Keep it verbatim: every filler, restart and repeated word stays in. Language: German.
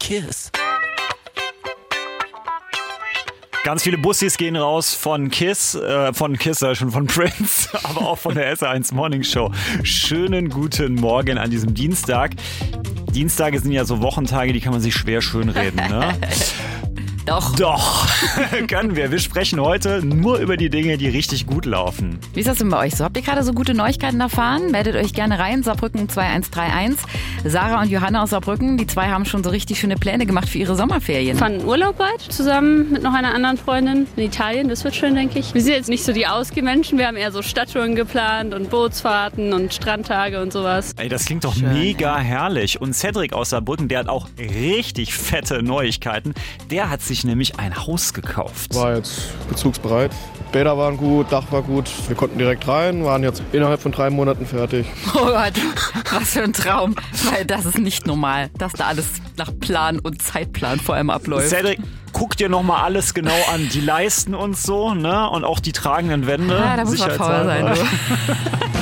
Kiss. Ganz viele Bussis gehen raus von Kiss, äh, von Kiss, äh, schon von Prince, aber auch von der S eins Morning Show. Schönen guten Morgen an diesem Dienstag. Dienstage sind ja so Wochentage, die kann man sich schwer schönreden, ne? Doch. Doch, können wir. Wir sprechen heute nur über die Dinge, die richtig gut laufen. Wie ist das denn bei euch so? Habt ihr gerade so gute Neuigkeiten erfahren? Meldet euch gerne rein. Saarbrücken zwei eins drei eins. Sarah und Johanna aus Saarbrücken, die zwei haben schon so richtig schöne Pläne gemacht für ihre Sommerferien. Wir fahren Urlaub bald zusammen mit noch einer anderen Freundin in Italien. Das wird schön, denke ich. Wir sind jetzt nicht so die Ausgehmenschen. Wir haben eher so Stadttouren geplant und Bootsfahrten und Strandtage und sowas. Ey, das klingt doch Schön, mega herrlich. Und Cedric aus Saarbrücken, der hat auch richtig fette Neuigkeiten. Der hat sich nämlich ein Haus gekauft. War jetzt bezugsbereit. Bäder waren gut, Dach war gut. Wir konnten direkt rein, waren jetzt innerhalb von drei Monaten fertig. Oh Gott, was für ein Traum. Weil das ist nicht normal, dass da alles nach Plan und Zeitplan vor allem abläuft. Cedric, guck dir nochmal alles genau an. Die Leisten und so, ne? Und auch die tragenden Wände. Ja, da muss man faul sein, du.